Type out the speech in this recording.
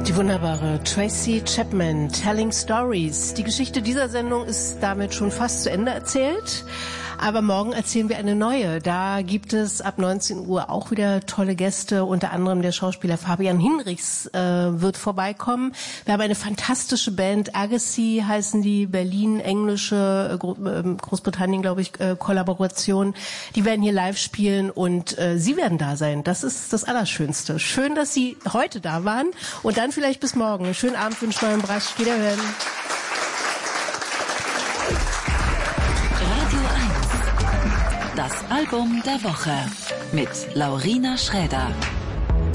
Die wunderbare Tracy Chapman, Telling Stories. Die Geschichte dieser Sendung ist damit schon fast zu Ende erzählt. Aber morgen erzählen wir eine neue. Da gibt es ab 19 Uhr auch wieder tolle Gäste. Unter anderem der Schauspieler Fabian Hinrichs wird vorbeikommen. Wir haben eine fantastische Band. Agassi heißen die, Berlin, englische, Großbritannien, glaube ich, Kollaboration. Die werden hier live spielen und Sie werden da sein. Das ist das Allerschönste. Schön, dass Sie heute da waren. Und dann vielleicht bis morgen. Einen schönen Abend wünscht Neuem Brasch. Wiederhören. Das Album der Woche mit Laurina Schräder.